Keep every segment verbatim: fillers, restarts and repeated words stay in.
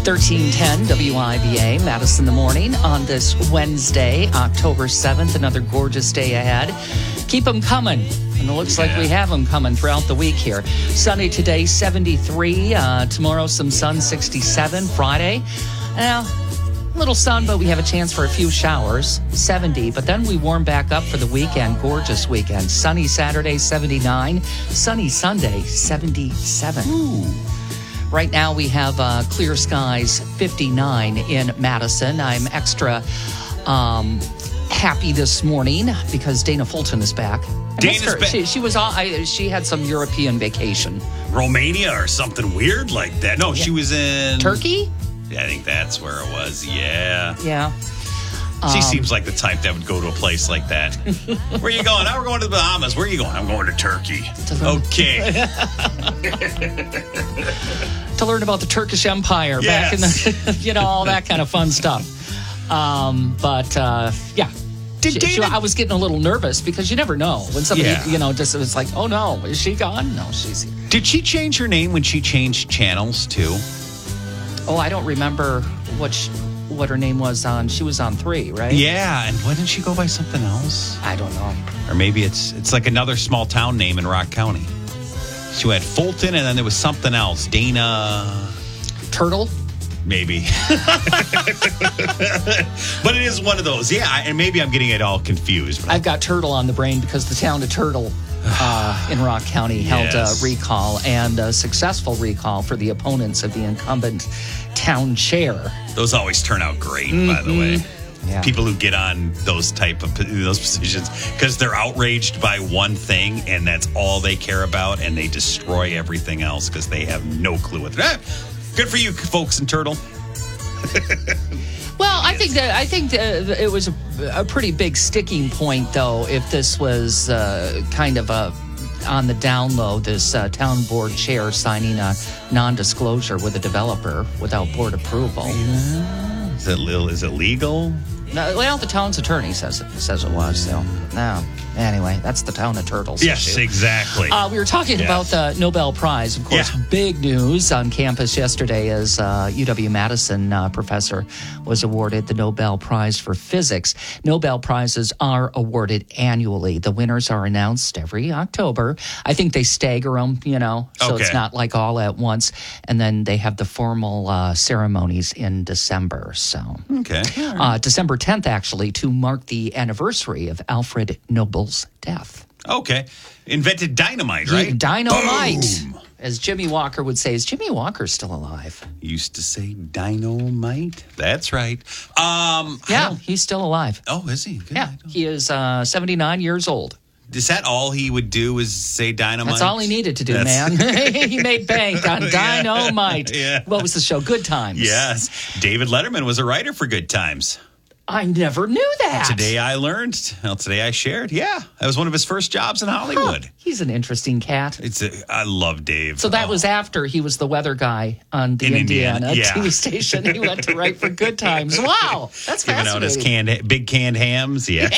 thirteen ten W I B A, Madison in the morning on this Wednesday, October seventh. Another gorgeous day ahead. Keep them coming. And it looks yeah. like we have them coming throughout the week here. Sunny today, seventy-three. Uh, tomorrow, some sun, sixty-seven. Friday, uh, a little sun, but we have a chance for a few showers, seventy. But then we warm back up for the weekend. Gorgeous weekend. Sunny Saturday, seventy-nine. Sunny Sunday, seventy-seven. Ooh. Right now we have uh, clear skies, fifty-nine in Madison. I'm extra um, happy this morning because Dana Fulton is back. Dana's back. She, she was all, I, she had some European vacation. Romania or something weird like that. No, yeah. She was in Turkey. Yeah, I think that's where it was. Yeah. Yeah. She um, seems like the type that would go to a place like that. Where are you going? Now we're going to the Bahamas. Where are you going? I'm going to Turkey. Okay. To learn about the Turkish Empire yes. back in the, you know, all that kind of fun stuff. Um, but, uh, yeah. Did she, Dana... she, I was getting a little nervous because you never know. When somebody, yeah. you know, just it's like, oh, no, is she gone? No, she's here. Did she change her name when she changed channels, too? Oh, I don't remember what she, what her name was on. She was on three, right? Yeah, and why didn't she go by something else? I don't know. Or maybe it's it's like another small town name in Rock County. She had Fulton, and then there was something else. Dana... Turtle? Maybe. But it is one of those. Yeah, and maybe I'm getting it all confused. But I've got Turtle on the brain because the town of Turtle uh, in Rock County held yes. a recall, and a successful recall for the opponents of the incumbent town chair. Those always turn out great, mm-hmm. by the way. Yeah. People who get on those type of those positions because they're outraged by one thing and that's all they care about, and they destroy everything else because they have no clue what. Ah, good for you, folks in Turtle. Well, I think that I think that it was a, a pretty big sticking point, though, if this was uh, kind of a on the down low, this uh, town board chair signing a non-disclosure with a developer without board approval. Yeah. Is it is it legal? No, well, the town's attorney says it says it was. So no. Anyway, that's the town of Turtles. Yes, issue. exactly. Uh, we were talking yes. about the Nobel Prize. Of course, yeah. big news on campus yesterday as uh, U W-Madison uh, professor was awarded the Nobel Prize for Physics. Nobel Prizes are awarded annually. The winners are announced every October. I think they stagger them, you know, so okay. it's not like all at once. And then they have the formal uh, ceremonies in December. So, okay. Right. Uh, December tenth, actually, to mark the anniversary of Alfred Nobel's death. Okay. Invented dynamite, right? He, dynamite. Boom. As Jimmy Walker would say. Is Jimmy Walker still alive? Used to say dynamite. That's right. Um, yeah, he's still alive. Oh, is he? Good. Yeah, he is uh, seventy-nine years old. Is that all he would do was say dynamite? That's all he needed to do, That's... man. He made bank on dynamite. Yeah. Yeah. What was the show? Good Times. Yes. David Letterman was a writer for Good Times. I never knew that. Today I learned. Well, today I shared. Yeah, that was one of his first jobs in Hollywood. Huh. He's an interesting cat. It's a, I love Dave. So that oh. was after he was the weather guy on the in Indiana, Indiana. Yeah. T V station. He went to write for Good Times. Wow, that's Giving fascinating. out his canned, big canned hams. Yeah.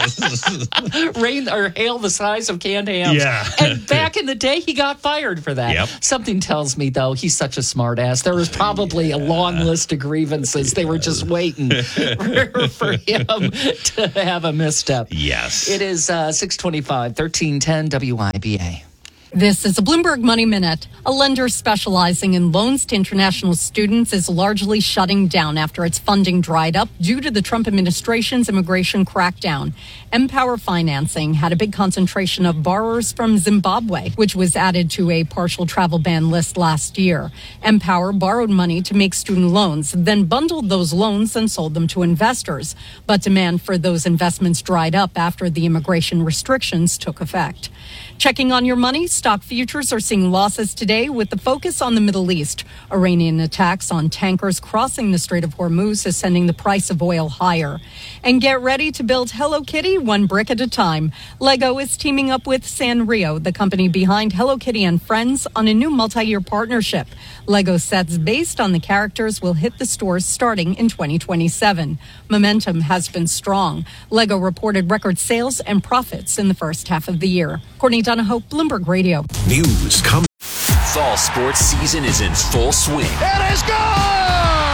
yeah. Rain or hail the size of canned hams. Yeah. And back in the day, he got fired for that. Yep. Something tells me, though, he's such a smart ass. There was probably yeah. a long list of grievances. Yeah. They were just waiting for, for him to have a misstep. Yes. It is uh, six twenty-five, thirteen ten W I B A. This is a Bloomberg Money Minute. A lender specializing in loans to international students is largely shutting down after its funding dried up due to the Trump administration's immigration crackdown. Empower Financing had a big concentration of borrowers from Zimbabwe, which was added to a partial travel ban list last year. Empower borrowed money to make student loans, then bundled those loans and sold them to investors. But demand for those investments dried up after the immigration restrictions took effect. Checking on your money, stock futures are seeing losses today with the focus on the Middle East. Iranian attacks on tankers crossing the Strait of Hormuz is sending the price of oil higher. And get ready to build Hello Kitty one brick at a time. Lego is teaming up with Sanrio, the company behind Hello Kitty and Friends, on a new multi-year partnership. Lego sets based on the characters will hit the stores starting in twenty twenty-seven. Momentum has been strong. Lego reported record sales and profits in the first half of the year. Courtney Donahoe, Bloomberg Radio. News coming. Fall sports season is in full swing. It is good!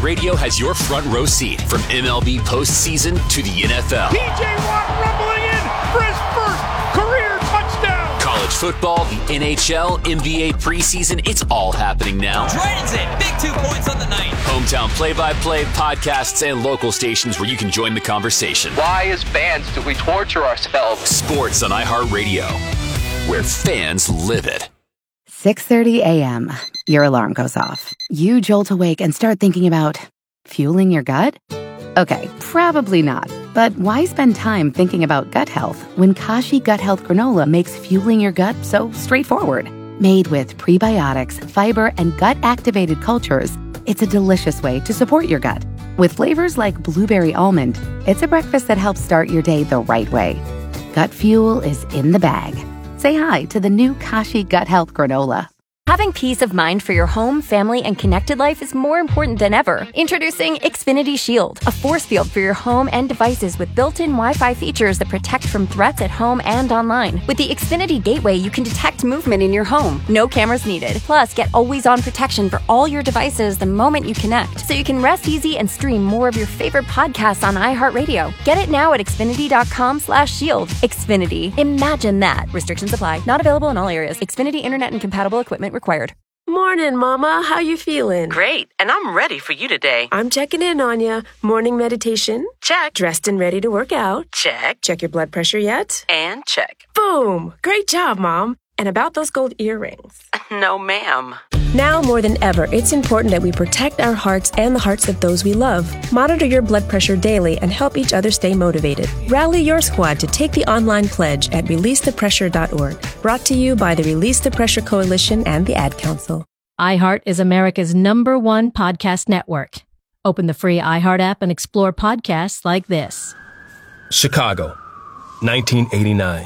iHeartRadio has your front row seat from M L B postseason to the N F L. P J Watt rumbling in for his first career touchdown. College football, the N H L, N B A preseason, it's all happening now. Dragons in, big two points on the night. Hometown play-by-play, podcasts, and local stations where you can join the conversation. Why, as fans, do we torture ourselves? Sports on iHeartRadio, where fans live it. six thirty a.m. Your alarm goes off. You jolt awake and start thinking about fueling your gut? Okay, probably not. But why spend time thinking about gut health when Kashi Gut Health Granola makes fueling your gut so straightforward? Made with prebiotics, fiber, and gut-activated cultures, it's a delicious way to support your gut. With flavors like blueberry almond, it's a breakfast that helps start your day the right way. Gut fuel is in the bag. Say hi to the new Kashi Gut Health Granola. Having peace of mind for your home, family, and connected life is more important than ever. Introducing Xfinity Shield, a force field for your home and devices with built-in Wi-Fi features that protect from threats at home and online. With the Xfinity Gateway, you can detect movement in your home. No cameras needed. Plus, get always-on protection for all your devices the moment you connect, so you can rest easy and stream more of your favorite podcasts on iHeartRadio. Get it now at Xfinity.com slash shield. Xfinity. Imagine that. Restrictions apply. Not available in all areas. Xfinity Internet and compatible equipment required. Morning, Mama. How you feeling? Great, and I'm ready for you today. I'm checking in on ya. Morning meditation? Check. Dressed and ready to work out? Check. Check your blood pressure yet? And check. Boom! Great job, Mom. And about those gold earrings? No, ma'am. Now more than ever, it's important that we protect our hearts and the hearts of those we love. Monitor your blood pressure daily and help each other stay motivated. Rally your squad to take the online pledge at release the pressure dot org. Brought to you by the Release the Pressure Coalition and the Ad Council. iHeart is America's number one podcast network. Open the free iHeart app and explore podcasts like this. Chicago, nineteen eighty-nine.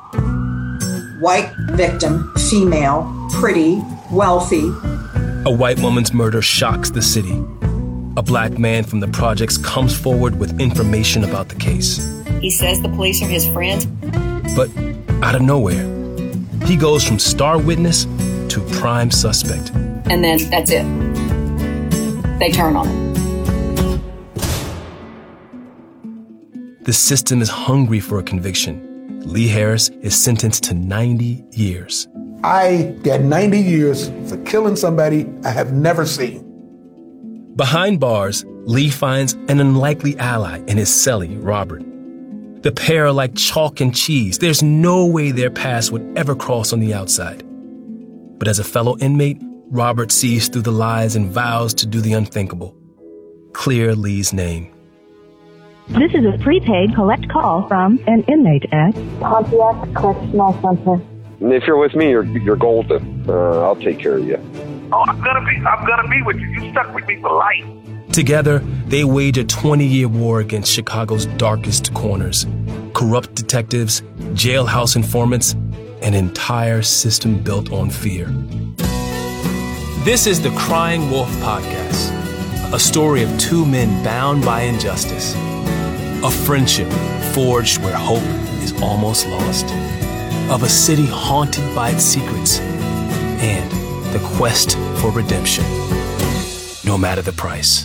White victim, female, pretty, wealthy. A white woman's murder shocks the city. A black man from the projects comes forward with information about the case. He says the police are his friends. But out of nowhere, he goes from star witness to prime suspect. And then that's it. They turn on him. The system is hungry for a conviction. Lee Harris is sentenced to ninety years. I got ninety years for killing somebody I have never seen. Behind bars, Lee finds an unlikely ally in his cellie, Robert. The pair are like chalk and cheese. There's no way their paths would ever cross on the outside. But as a fellow inmate, Robert sees through the lies and vows to do the unthinkable. Clear Lee's name. This is a prepaid collect call from an inmate at Pontiac Correctional Center. If you're with me, you're you're golden. Uh, I'll take care of you. Oh, I'm gonna be I'm gonna be with you. You stuck with me for life. Together, they wage a twenty-year war against Chicago's darkest corners. Corrupt detectives, jailhouse informants, an entire system built on fear. This is the Crying Wolf Podcast, a story of two men bound by injustice. A friendship forged where hope is almost lost. Of a city haunted by its secrets. And the quest for redemption, no matter the price.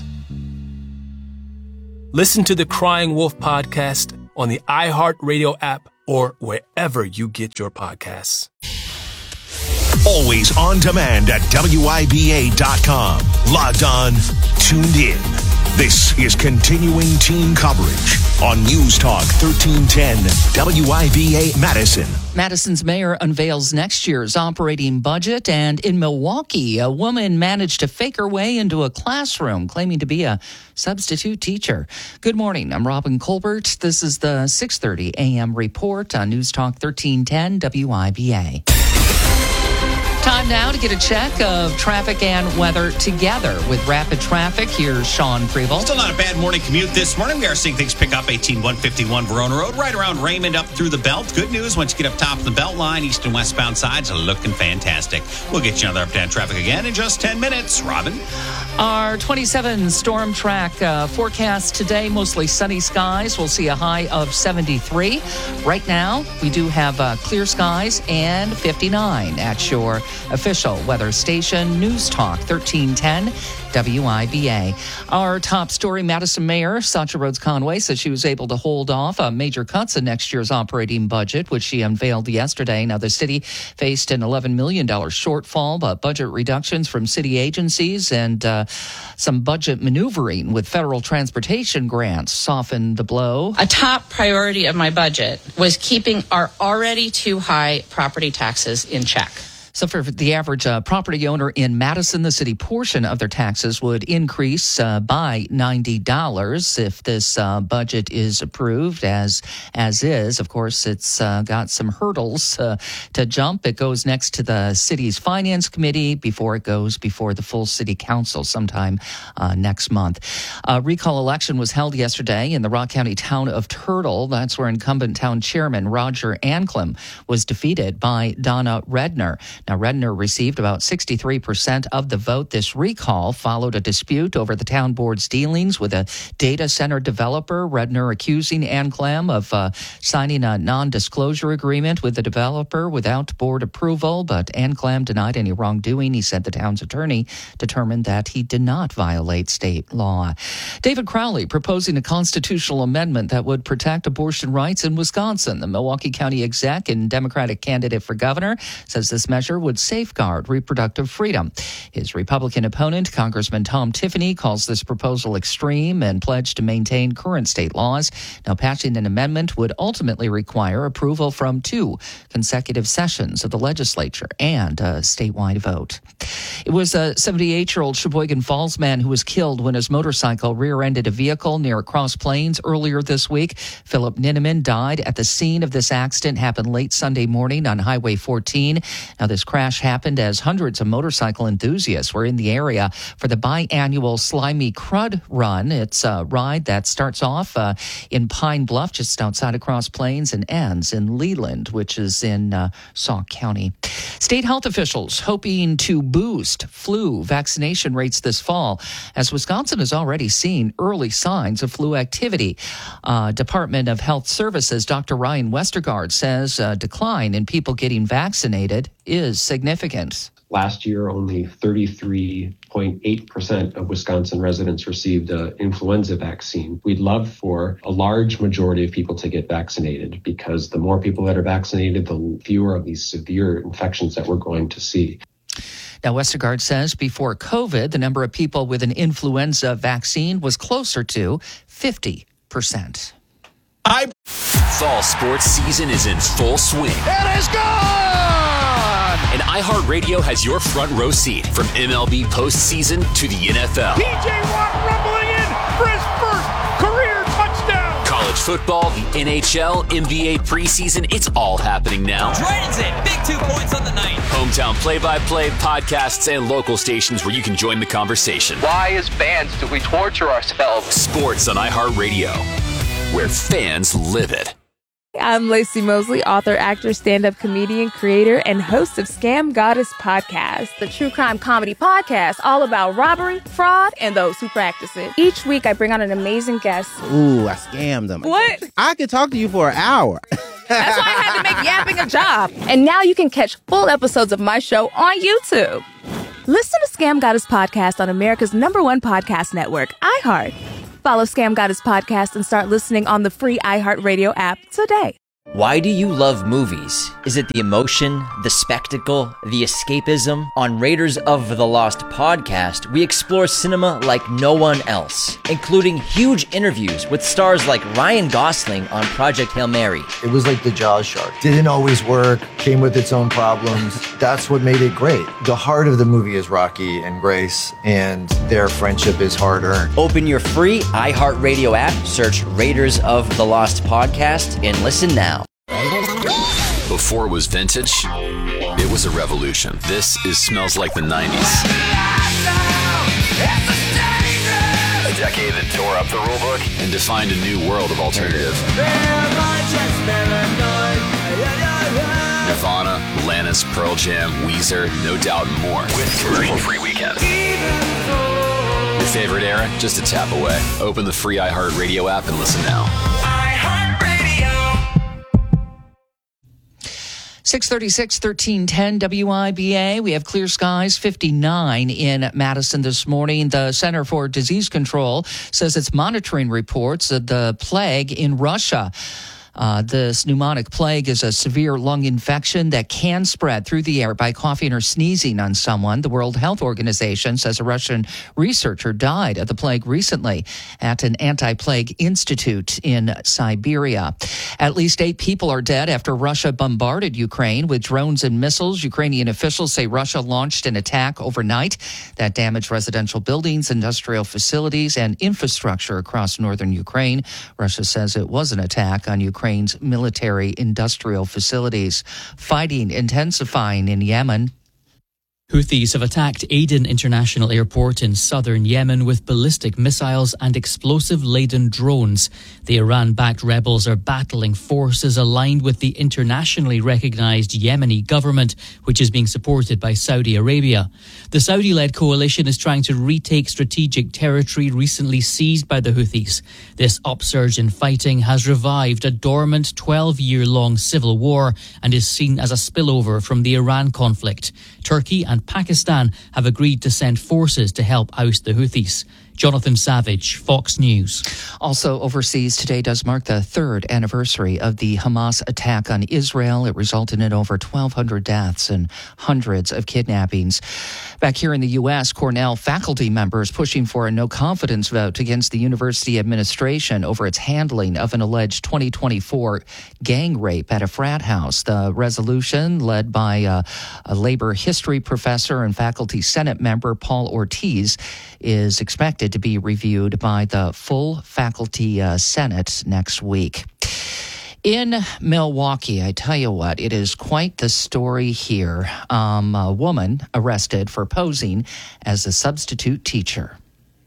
Listen to the Crying Wolf Podcast on the iHeartRadio app or wherever you get your podcasts. Always on demand at W I B A dot com. Logged on, tuned in. This is continuing team coverage on News Talk thirteen ten W I B A Madison. Madison's mayor unveils next year's operating budget, and in Milwaukee, a woman managed to fake her way into a classroom claiming to be a substitute teacher. Good morning. I'm Robin Colbert. This is the six thirty a.m. report on News Talk thirteen ten W I B A. Time now to get a check of traffic and weather together with Rapid Traffic. Here's Sean Preble. Still not a bad morning commute this morning. We are seeing things pick up eighteen one fifty-one Verona Road, right around Raymond up through the belt. Good news, once you get up top of the belt line, east and westbound sides are looking fantastic. We'll get you another update on traffic again in just ten minutes. Robin? Our twenty-seven storm track uh, forecast today, mostly sunny skies. We'll see a high of seventy-three. Right now, we do have uh, clear skies and fifty-nine at shore. official weather station, News Talk thirteen ten W I B A. Our top story, Madison Mayor Satcha Rhodes Conway says she was able to hold off uh, major cuts in next year's operating budget, which she unveiled yesterday. Now, the city faced an eleven million dollars shortfall, but budget reductions from city agencies and uh, some budget maneuvering with federal transportation grants softened the blow. A top priority of my budget was keeping our already too high property taxes in check. So for the average uh, property owner in Madison, the city portion of their taxes would increase uh, by ninety dollars if this uh, budget is approved as as is. Of course, it's uh, got some hurdles uh, to jump. It goes next to the city's finance committee before it goes before the full city council sometime uh, next month. A recall election was held yesterday in the Rock County town of Turtle. That's where incumbent town chairman Roger Anclem was defeated by Donna Redner. Now, Redner received about sixty-three percent of the vote. This recall followed a dispute over the town board's dealings with a data center developer. Redner accusing Anclem of uh, signing a non-disclosure agreement with the developer without board approval, but Anclem denied any wrongdoing. He said the town's attorney determined that he did not violate state law. David Crowley proposing a constitutional amendment that would protect abortion rights in Wisconsin. The Milwaukee County exec and Democratic candidate for governor says this measure would safeguard reproductive freedom. His Republican opponent, Congressman Tom Tiffany, calls this proposal extreme and pledged to maintain current state laws. Now, passing an amendment would ultimately require approval from two consecutive sessions of the legislature and a statewide vote. It was a seventy-eight-year-old Sheboygan Falls man who was killed when his motorcycle rear-ended a vehicle near Cross Plains earlier this week. Philip Ninneman died at the scene of this accident. Happened late Sunday morning on Highway fourteen. Now, this crash happened as hundreds of motorcycle enthusiasts were in the area for the biannual Slimy Crud Run. It's a ride that starts off uh, in Pine Bluff, just outside of Cross Plains, and ends in Leland, which is in uh, Sauk County. State health officials hoping to boost flu vaccination rates this fall, as Wisconsin has already seen early signs of flu activity. Uh, Department of Health Services Doctor Ryan Westergaard says a decline in people getting vaccinated is significant. Last year, only thirty-three point eight percent of Wisconsin residents received an influenza vaccine. We'd love for a large majority of people to get vaccinated, because the more people that are vaccinated, the fewer of these severe infections that we're going to see. Now, Westergaard says before COVID, the number of people with an influenza vaccine was closer to fifty percent. I- Fall sports season is in full swing. It is gone! And iHeartRadio has your front row seat from M L B postseason to the N F L. P J Watt rumbling in for his first career touchdown. College football, the N H L, N B A preseason, it's all happening now. Dragons in, big two points on the night. Hometown play-by-play, podcasts, and local stations where you can join the conversation. Why, as fans, do we torture ourselves? Sports on iHeartRadio, where fans live it. I'm Lacey Mosley, author, actor, stand-up comedian, creator, and host of Scam Goddess Podcast, the true crime comedy podcast all about robbery, fraud, and those who practice it. Each week, I bring on an amazing guest. Ooh, I scammed them. What? I could talk to you for an hour. That's why I had to make yapping a job. And now you can catch full episodes of my show on YouTube. Listen to Scam Goddess Podcast on America's number one podcast network, iHeart. Follow Scam Goddess Podcast and start listening on the free iHeartRadio app today. Why do you love movies? Is it the emotion, the spectacle, the escapism? On Raiders of the Lost podcast, we explore cinema like no one else, including huge interviews with stars like Ryan Gosling on Project Hail Mary. It was like the Jaws shark. Didn't always work, came with its own problems. That's what made it great. The heart of the movie is Rocky and Grace, and their friendship is hard-earned. Open your free iHeartRadio app, search Raiders of the Lost podcast, and listen now. Before it was vintage, it was a revolution. This is Smells Like the nineties. A decade that tore up the rulebook and defined a new world of alternative. Nirvana, Alanis, Pearl Jam, Weezer, No Doubt, and more. With commercial-free weekends. Your favorite era? Just a tap away. Open the free iHeartRadio app and listen now. six thirty-six, thirteen ten W I B A. We have clear skies, fifty-nine in Madison this morning. The Center for Disease Control says it's monitoring reports of the plague in Russia. Uh, this pneumonic plague is a severe lung infection that can spread through the air by coughing or sneezing on someone. The World Health Organization says a Russian researcher died of the plague recently at an anti-plague institute in Siberia. At least eight people are dead after Russia bombarded Ukraine with drones and missiles. Ukrainian officials say Russia launched an attack overnight that damaged residential buildings, industrial facilities, and infrastructure across northern Ukraine. Russia says it was an attack on Ukraine. Ukraine's military industrial facilities. Fighting intensifying in Yemen. Houthis have attacked Aden International Airport in southern Yemen with ballistic missiles and explosive-laden drones. The Iran-backed rebels are battling forces aligned with the internationally recognized Yemeni government, which is being supported by Saudi Arabia. The Saudi-led coalition is trying to retake strategic territory recently seized by the Houthis. This upsurge in fighting has revived a dormant twelve-year-long civil war and is seen as a spillover from the Iran conflict. Turkey and Pakistan have agreed to send forces to help oust the Houthis. Jonathan Savage, Fox News. Also overseas today does mark the third anniversary of the Hamas attack on Israel. It resulted in over twelve hundred deaths and hundreds of kidnappings. Back here in the U S, Cornell faculty members pushing for a no-confidence vote against the university administration over its handling of an alleged twenty twenty-four gang rape at a frat house. The resolution, led by uh, a labor history professor and faculty senate member Paul Ortiz, is expected to be reviewed by the full faculty uh, senate next week. In Milwaukee, I tell you what, it is quite the story here. Um, a woman arrested for posing as a substitute teacher.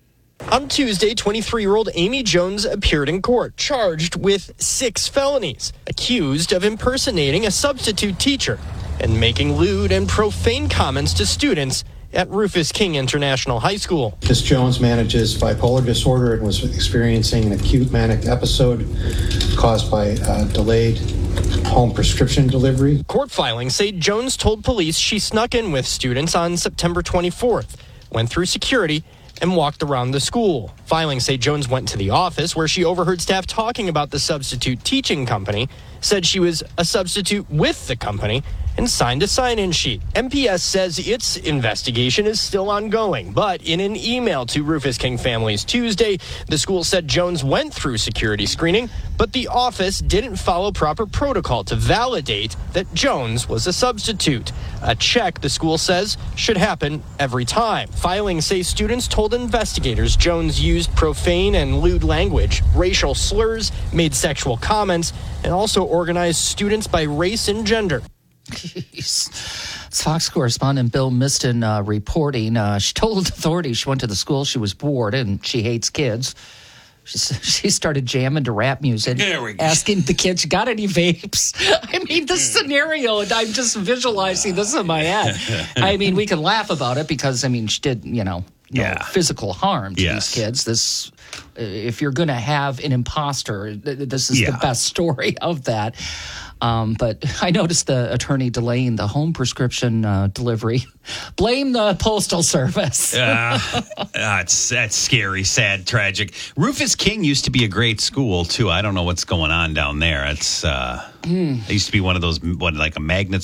On Tuesday, twenty-three-year-old Amy Jones appeared in court, charged with six felonies, accused of impersonating a substitute teacher and making lewd and profane comments to students at Rufus King International High School. Miz Jones manages bipolar disorder and was experiencing an acute manic episode caused by uh, delayed home prescription delivery. Court filings say Jones told police she snuck in with students on September twenty-fourth, went through security, and walked around the school. Filings say Jones went to the office where she overheard staff talking about the substitute teaching company, said she was a substitute with the company, and signed a sign-in sheet. M P S says its investigation is still ongoing, but in an email to Rufus King families Tuesday, the school said Jones went through security screening, but the office didn't follow proper protocol to validate that Jones was a substitute. A check, the school says, should happen every time. Filings say students told investigators Jones used profane and lewd language, racial slurs, made sexual comments, and also organized students by race and gender. Jeez. Fox correspondent Bill Miston uh, reporting. Uh, she told authorities she went to the school, she was bored, and she hates kids. She, she started jamming to rap music, there we go. Asking the kids, got any vapes? I mean, this scenario, and I'm just visualizing this in my head. I mean, we can laugh about it because, I mean, she did, you know, no yeah. physical harm to yes. these kids. This, if you're going to have an imposter, this is yeah. the best story of that. Um, but I noticed the attorney delaying the home prescription uh, delivery. Blame the Postal Service. uh, that's, that's scary, sad, tragic. Rufus King used to be a great school, too. I don't know what's going on down there. It's uh, mm. It used to be one of those, what, like a magnet